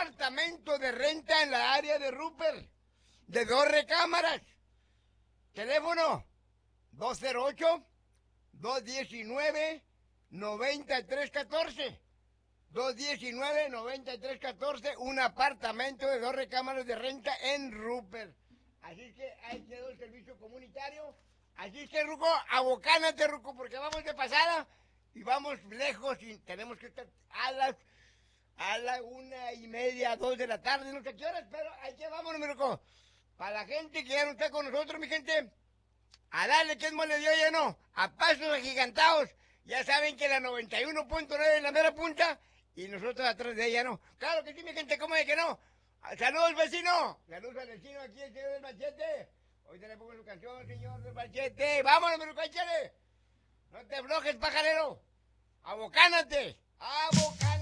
apartamento de renta en la área de Rupert, de 2 recámaras. Teléfono 208-219-9314. 219-9314, un apartamento de 2 recámaras de renta en Rupert. Así que ahí quedó el servicio comunitario. Así que, Ruco, abocánate, Ruco, porque vamos de pasada y vamos lejos y tenemos que estar a la 1:30, 2 de la tarde, no sé qué horas, pero ahí que vámonos, mi Ruco. Para la gente que ya no está con nosotros, mi gente, a darle que es mole de olla, no, a pasos agigantados. Ya saben que la 91.9 es la mera punta y nosotros atrás de ella, no. Claro que sí, mi gente, ¿cómo de que no? Saludos, vecino. Saludos al vecino, aquí el señor del Machete. Ahorita le pongo su canción, señor del Machete. Vámonos, mi Ruco, échale. No te aflojes, pajarero. Abocánate.